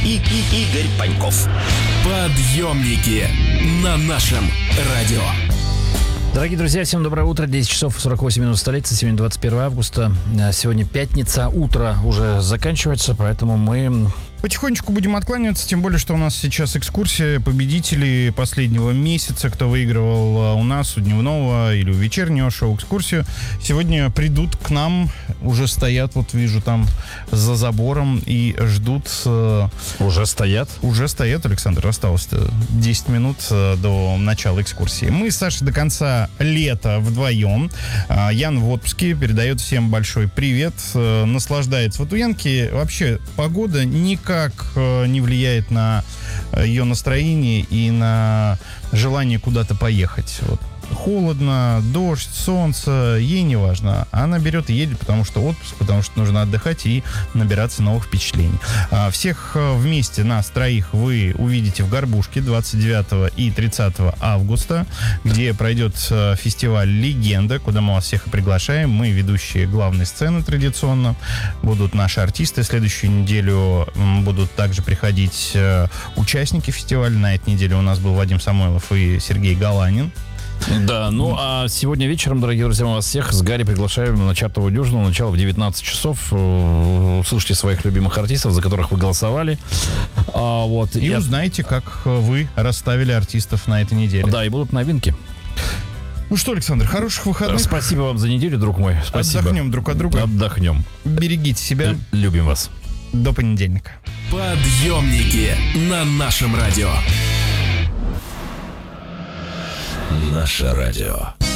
Игорь Паньков. Подъемники на нашем радио. Дорогие друзья, всем доброе утро. 10 часов 48 минут столицы. Сегодня 21 августа. Сегодня пятница. Утро уже заканчивается, поэтому мы потихонечку будем откланиваться, тем более, что у нас сейчас экскурсия победителей последнего месяца, кто выигрывал у нас, у дневного или у вечернего шоу экскурсию. Сегодня придут к нам, уже стоят, вот вижу там за забором и ждут. Уже стоят? Уже стоят, Александр, осталось 10 минут до начала экскурсии. Мы с Сашей до конца лета вдвоем. Ян в отпуске, передает всем большой привет, наслаждается. Вот у Янки вообще погода никак не влияет на ее настроение и на желание куда-то поехать. Вот. Холодно, дождь, солнце, ей не важно. Она берет и едет, потому что отпуск, потому что нужно отдыхать и набираться новых впечатлений. Всех вместе, нас троих, вы увидите в Горбушке 29 и 30 августа, где пройдет фестиваль «Легенда», куда мы вас всех и приглашаем. Мы ведущие главной сцены традиционно. Будут наши артисты. Следующую неделю будут также приходить участники фестиваля. На этой неделе у нас был Вадим Самойлов и Сергей Галанин. Да, ну а сегодня вечером, дорогие друзья, мы вас всех с Гарри приглашаем на чартовую дюжину. Начало в 19 часов. Услышите своих любимых артистов, за которых вы голосовали. И узнаете, как вы расставили артистов на этой неделе. Да, и будут новинки. Ну что, Александр, хороших выходных. Спасибо вам за неделю, друг мой. Спасибо. Отдохнем друг от друга. Отдохнем. Берегите себя. Любим вас. До понедельника. Подъемники на нашем радио. Наше радио.